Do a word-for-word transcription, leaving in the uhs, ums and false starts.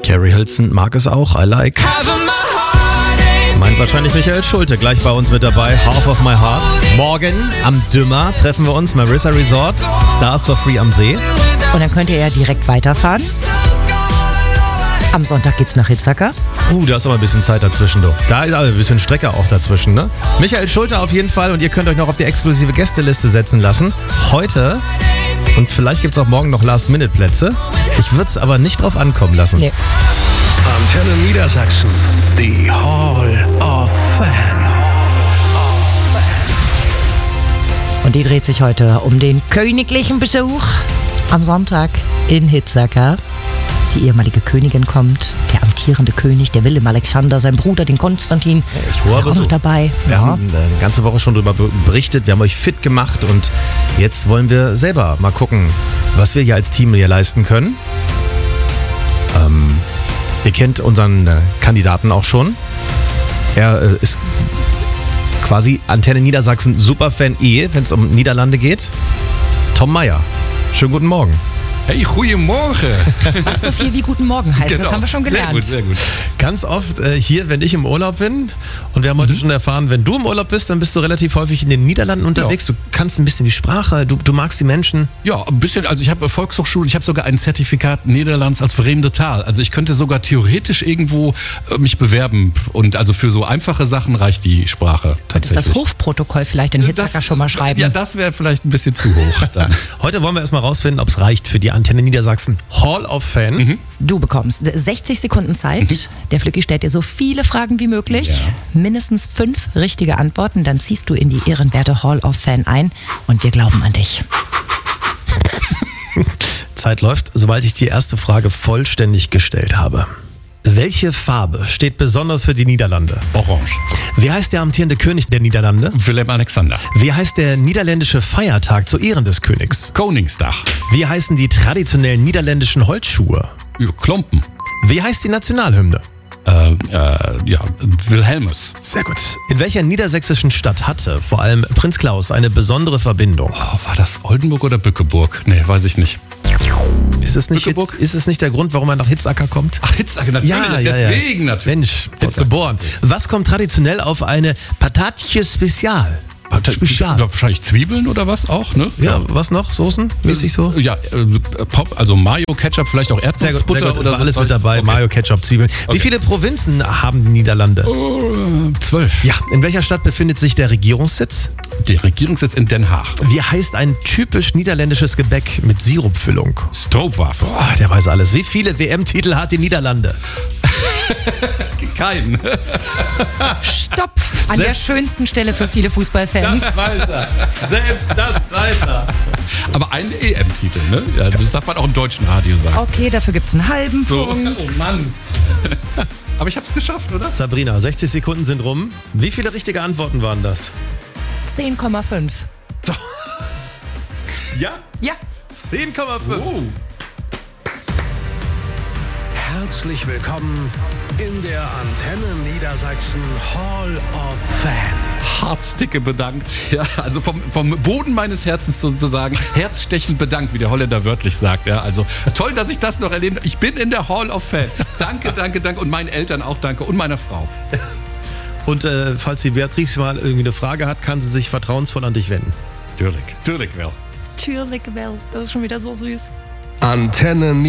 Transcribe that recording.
Carrie Hilson mag es auch, I like. Meint wahrscheinlich Michael Schulte, gleich bei uns mit dabei. Half of my heart. Morgen am Dümmer treffen wir uns, Marissa Resort, Stars for Free am See. Und dann könnt ihr ja direkt weiterfahren. Am Sonntag geht's nach Hitzacker. Uh, da ist aber ein bisschen Zeit dazwischen, du. Da ist aber ein bisschen Strecke auch dazwischen, ne? Michael Schulte auf jeden Fall und ihr könnt euch noch auf die exklusive Gästeliste setzen lassen. Heute und vielleicht gibt's auch morgen noch Last-Minute-Plätze. Ich würde es aber nicht drauf ankommen lassen. Nee. Antenne Niedersachsen, die Hall of Fan. Und die dreht sich heute um den königlichen Besuch am Sonntag in Hitzacker. Die ehemalige Königin kommt, der amtierende König, der Willem Alexander, sein Bruder, den Konstantin, Ich war auch noch dabei. Wir Ja. haben eine ganze Woche schon darüber berichtet, wir haben euch fit gemacht und jetzt wollen wir selber mal gucken, was wir hier als Team hier leisten können. Ähm, ihr kennt unseren äh, Kandidaten auch schon. Er äh, ist quasi Antenne Niedersachsen Superfan eh, wenn es um Niederlande geht. Tom Meyer. Schönen guten Morgen. Hey, goedemorgen. Was so viel wie Guten Morgen heißt, das haben wir schon gelernt. Sehr gut, sehr gut. Ganz oft äh, hier, wenn ich im Urlaub bin, und wir haben heute schon erfahren, wenn du im Urlaub bist, dann bist du relativ häufig in den Niederlanden unterwegs. Ja. Du kannst ein bisschen die Sprache, du, du magst die Menschen. Ja, ein bisschen. Also ich habe Volkshochschule, ich habe sogar ein Zertifikat Niederlands als fremde Taal. Also ich könnte sogar theoretisch irgendwo äh, mich bewerben. Und also für so einfache Sachen reicht die Sprache Könntest tatsächlich. das Hofprotokoll vielleicht in Hitzacker schon mal schreiben? Ja, das wäre vielleicht ein bisschen zu hoch dann. Heute wollen wir erstmal rausfinden, ob es reicht für die Antenne Niedersachsen Hall of Fan. Mhm. Du bekommst sechzig Sekunden Zeit. Der Flücki stellt dir so viele Fragen wie möglich. Ja. Mindestens fünf richtige Antworten. Dann ziehst du in die ehrenwerte Hall of Fan ein. Und wir glauben an dich. Zeit läuft, sobald ich die erste Frage vollständig gestellt habe. Welche Farbe steht besonders für die Niederlande? Orange. Wie heißt der amtierende König der Niederlande? Willem Alexander. Wie heißt der niederländische Feiertag zu Ehren des Königs? Koningsdag. Wie heißen die traditionellen niederländischen Holzschuhe? Ja, Klompen. Wie heißt die Nationalhymne? Äh, äh, ja, Wilhelmus. Sehr gut. In welcher niedersächsischen Stadt hatte vor allem Prinz Klaus eine besondere Verbindung? Oh, war das Oldenburg oder Bückeburg? Nee, weiß ich nicht. Ist es nicht, Bückeburg? Hitz, ist es nicht der Grund, warum er nach Hitzacker kommt? Ach, Hitzacker, natürlich. Deswegen natürlich. Mensch, dort Hitzacker. geboren. Was kommt traditionell auf eine Patatje Spezial? Spezial. Ja, wahrscheinlich Zwiebeln oder was auch, ne? Ja, was noch? Soßen? Mäßig so? Ja, äh, Pop, also Mayo, Ketchup, vielleicht auch Sehr gut, sehr Erdnussbutter gut. oder War so. alles mit dabei. Okay. Mayo, Ketchup, Zwiebeln. Wie Okay. viele Provinzen haben die Niederlande? Äh, Zwölf. Ja. In welcher Stadt befindet sich der Regierungssitz? Der Regierungssitz in Den Haag. Wie heißt ein typisch niederländisches Gebäck mit Sirupfüllung? Stroopwafel. Boah, der weiß alles. Wie viele W M-Titel hat die Niederlande? Kein. Stopp! An Selbst- der schönsten Stelle für viele Fußballfans. weiß er. Selbst das weiß er. Aber ein E M-Titel, ne? Ja, das darf man auch im deutschen Radio sagen. Okay, dafür gibt's einen halben So. Punkt. Oh Mann. Aber ich hab's geschafft, oder? Sabrina, sechzig Sekunden sind rum. Wie viele richtige Antworten waren das? zehn Komma fünf. Ja? Ja. zehn Komma fünf. Oh. Herzlich willkommen in der Antenne Niedersachsen Hall of Fan. Harzdicke bedankt. Ja, also vom, vom Boden meines Herzens sozusagen herzstechend bedankt, wie der Holländer wörtlich sagt. Ja, also toll, dass ich das noch erlebt habe. Ich bin in der Hall of Fame. Danke, danke, danke. Und meinen Eltern auch danke. Und meiner Frau. Und äh, falls die Beatrice mal irgendwie eine Frage hat, kann sie sich vertrauensvoll an dich wenden. Tuurlijk. Tuurlijk wel. Natürlich, Bell. Das ist schon wieder so süß. Antenne